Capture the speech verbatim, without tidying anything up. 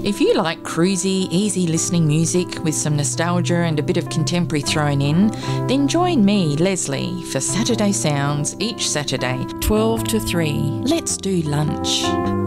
If you like cruisy, easy listening music with some nostalgia and a bit of contemporary thrown in, then join me, Leslie, for Saturday Sounds each Saturday, twelve to three. Let's do lunch.